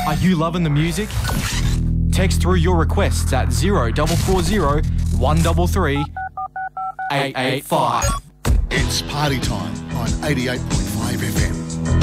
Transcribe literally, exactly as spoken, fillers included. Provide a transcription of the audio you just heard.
Are you loving the music? Text through your requests at zero four four zero, one three three, eight eight five. It's party time on eighty-eight point five F M.